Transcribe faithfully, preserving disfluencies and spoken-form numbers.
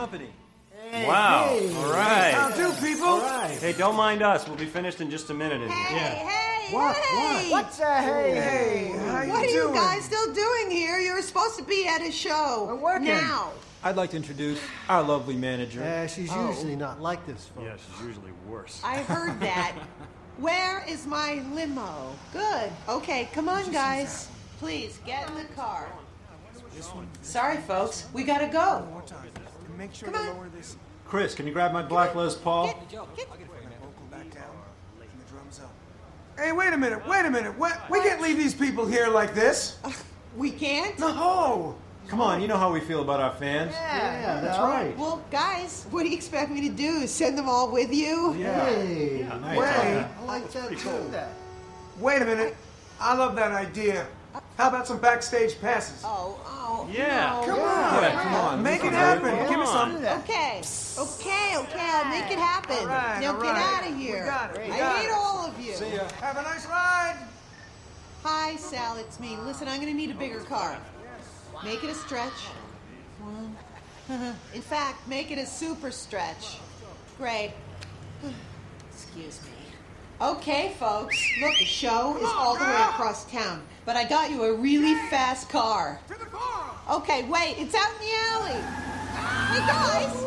company. Hey, Wow. Hey. All right. How do, people? All right. Hey, don't mind us. We'll be finished in just a minute. In Hey, here. hey, What? hey! What? What's a hey? Hey, how you What are doing? you guys still doing here? You're supposed to be at a show. We're working. Now. I'd like to introduce our lovely manager. Yeah, she's Oh. usually not like this, folks. Yeah, she's usually worse. I heard that. Where is my limo? Good. Okay, come on, guys. Please, get in the car. Sorry, folks. We gotta go. One more time. And make sure Come to on. lower this Chris, can you grab my black Les Paul? Get, get, vocal back down and the drums up. Hey, wait a minute, wait a minute. What? We can't leave these people here like this. we can't? No. Come on, you know how we feel about our fans. Yeah, that's No. right. Well, guys, what do you expect me to do? Send them all with you? Hey, Yeah, nice. Wait. I like that pretty too. cool. That. Wait a minute. I love that idea. How about some backstage passes? Oh, oh. Yeah. no. Come Yeah, on. yeah, come on. Make This it is happen. good. Give me Come some. on. Okay, okay, okay, I'll make it happen. All right, now all get right. out of here. We got it, we I got hate it. all of you. See ya. Have a nice ride. Hi, Sal, it's me. Listen, I'm gonna need a bigger car. Make it a stretch. One. In fact, make it a super stretch. Great. Excuse me. Okay, folks. Look, the show is all the way across town, but I got you a really fast car. To the car. Okay, wait, it's out in the alley. Hey, guys.